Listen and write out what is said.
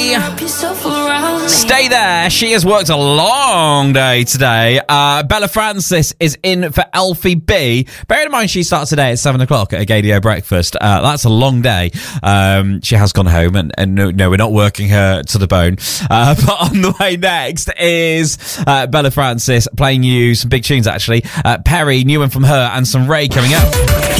Perry. Stay there. She has worked a long day today. Bella Francis is in for Elfie B. Bear in mind, she starts today at 7 o'clock at a Gadio breakfast. That's a long day. She has gone home, and no, we're not working her to the bone. But on the way next is Bella Francis playing you some big tunes, actually. Perry, new one from her, and some Ray coming up.